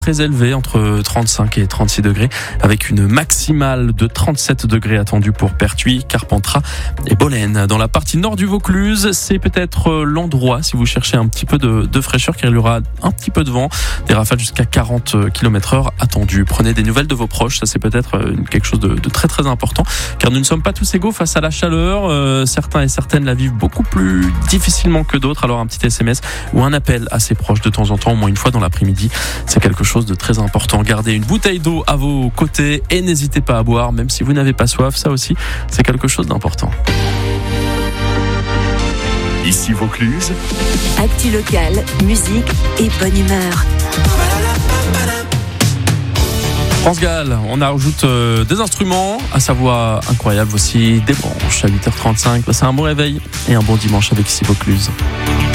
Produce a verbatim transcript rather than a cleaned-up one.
Très élevé, entre trente-cinq et trente-six degrés, avec une maximale de trente-sept degrés attendue pour Pertuis, Carpentras et Bolène. Dans la partie nord du Vaucluse, c'est peut-être l'endroit si vous cherchez un petit peu de, de fraîcheur, car il y aura un petit peu de vent, des rafales jusqu'à quarante kilomètres heure attendues. Prenez des nouvelles de vos proches, ça c'est peut-être quelque chose de, de très très important, car nous ne sommes pas tous égaux face à la chaleur. Euh, certains et certaines la vivent beaucoup plus difficilement que d'autres, alors un petit S M S ou un appel à ses proches de temps en temps, au moins une fois dans l'après-midi, c'est quelque chose de très important. Gardez une bouteille d'eau à vos côtés et n'hésitez pas à boire, même si vous n'avez pas soif, ça aussi c'est quelque chose d'important. Ici Vaucluse. Actu locale, musique et bonne humeur. France Gall, on ajoute euh, des instruments à sa voix incroyable aussi, des branches à huit heures trente-cinq. Passez un bon réveil et un bon dimanche avec Ici Vaucluse.